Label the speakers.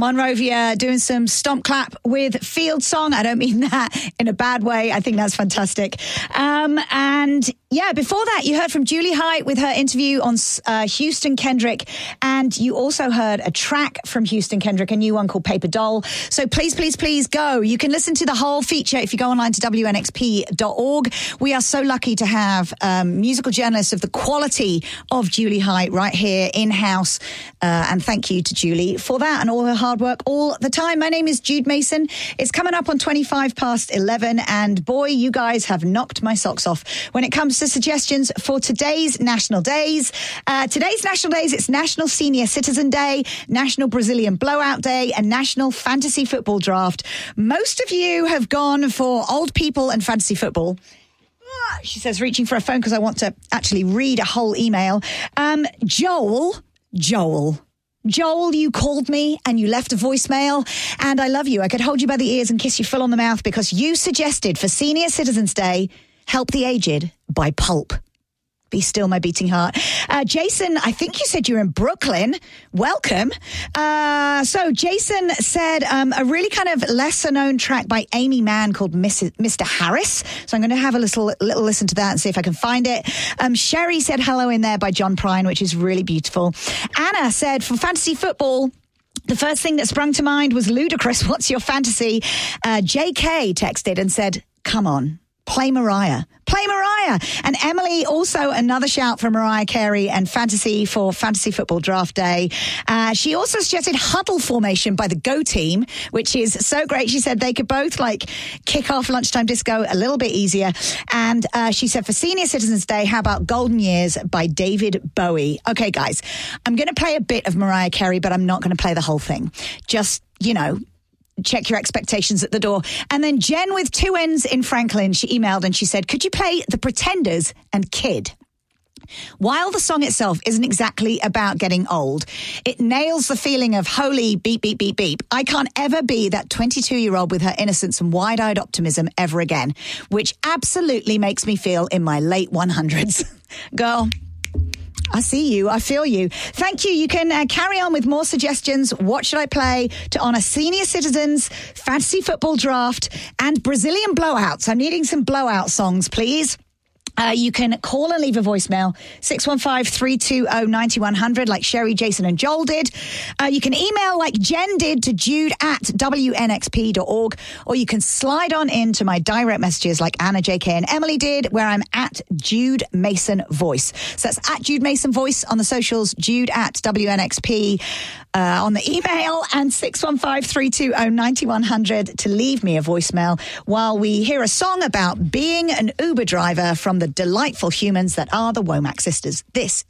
Speaker 1: Monrovia doing some stomp clap with Field Song. I don't mean that in a bad way. I think that's fantastic. And yeah, before that, you heard from Julie Height with her interview on Houston Kendrick. And you also heard a track from Houston Kendrick, a new one called Paper Doll. So please, please, please go. You can listen to the whole feature if you go online to WNXP.org. We are so lucky to have musical journalists of the quality of Julie Height right here in-house. And thank you to Julie for that and all her hard work all the time. My name is Jude Mason. It's coming up on 25 past 11. And boy, you guys have knocked my socks off when it comes to suggestions for today's national days. Today's national days, it's National Senior Citizen Day, National Brazilian Blowout Day, and National Fantasy Football Draft. Most of you have gone for old people and fantasy football. She says, reaching for a phone because I want to actually read a whole email. Joel, you called me and you left a voicemail, and I love you. I could hold you by the ears and kiss you full on the mouth because you suggested for Senior Citizens Day, Help the Aged by Pulp. Be Still My Beating Heart. Jason, I think you said you're in Brooklyn. Welcome. So Jason said a really kind of lesser-known track by Amy Mann called Mr. Harris. So I'm going to have a little listen to that and see if I can find it. Sherry said Hello in There by John Prine, which is really beautiful. Anna said, for fantasy football, the first thing that sprung to mind was Ludacris. What's your fantasy? JK texted and said, come on. Play Mariah. And Emily, also another shout for Mariah Carey and fantasy for Fantasy Football Draft Day. She also suggested Huddle Formation by the Go Team, which is so great. She said they could both kick off lunchtime disco a little bit easier. And she said for Senior Citizens Day, how about Golden Years by David Bowie? Okay, guys, I'm going to play a bit of Mariah Carey, but I'm not going to play the whole thing. Just, check your expectations at the door. And then Jen with 2 N's in Franklin, she emailed and she said, could you play The Pretenders and Kid? While the song itself isn't exactly about getting old, it nails the feeling of holy beep, beep, beep, beep. I can't ever be that 22-year-old with her innocence and wide-eyed optimism ever again, which absolutely makes me feel in my late 100s. Girl, I see you. I feel you. Thank you. You can carry on with more suggestions. What should I play to honour senior citizens, fantasy football draft, and Brazilian blowouts? I'm needing some blowout songs, please. You can call and leave a voicemail, 615-320-9100, like Sherry, Jason and Joel did. You can email like Jen did to jude@wnxp.org, or you can slide on into my direct messages like Anna, JK and Emily did, where I'm at Jude Mason Voice. So that's at Jude Mason Voice on the socials, jude@WNXP on the email, and 615-320-9100 to leave me a voicemail while we hear a song about being an Uber driver from the delightful humans that are the Womack sisters. This